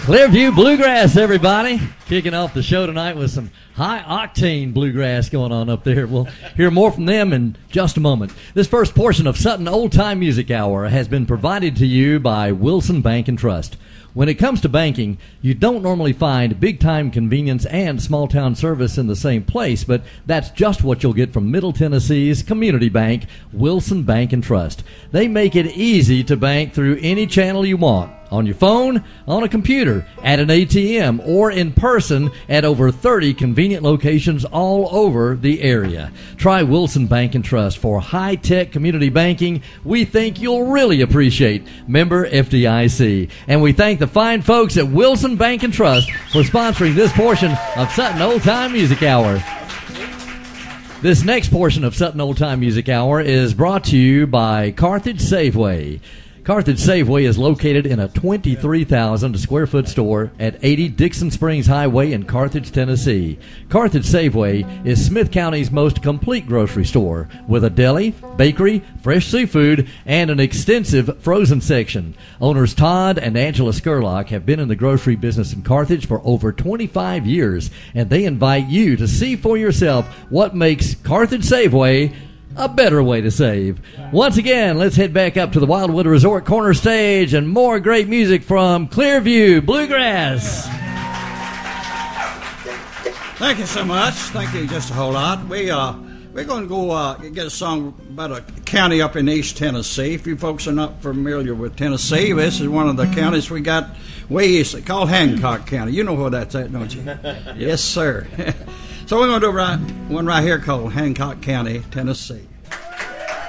Clearview Bluegrass, everybody. Kicking off the show tonight with some high-octane bluegrass going on up there. We'll hear more from them in just a moment. This first portion of Sutton Old Time Music Hour has been provided to you by Wilson Bank and Trust. When it comes to banking, you don't normally find big-time convenience and small-town service in the same place, but that's just what you'll get from Middle Tennessee's community bank, Wilson Bank and Trust. They make it easy to bank through any channel you want. On your phone, on a computer, at an ATM, or in person at over 30 convenient locations all over the area. Try Wilson Bank and Trust for high-tech community banking we think you'll really appreciate. Member FDIC. And we thank the fine folks at Wilson Bank and Trust for sponsoring this portion of Sutton Old Time Music Hour. This next portion of Sutton Old Time Music Hour is brought to you by Carthage Safeway. Carthage Safeway is located in a 23,000 square foot store at 80 Dixon Springs Highway in Carthage, Tennessee. Carthage Safeway is Smith County's most complete grocery store with a deli, bakery, fresh seafood, and an extensive frozen section. Owners Todd and Angela Skurlock have been in the grocery business in Carthage for over 25 years, and they invite you to see for yourself what makes Carthage Safeway a better way to save. Once again, let's head back up to the Wildwood Resort Corner Stage and more great music from Clearview Bluegrass. Thank you so much. Thank you just a whole lot. We're going to go get a song about a county up in East Tennessee. If you folks are not familiar with Tennessee, this is one of the counties we got way east called Hancock County. You know where that's at, don't you? Yes, sir. So we're going to do one right here called Hancock County, Tennessee.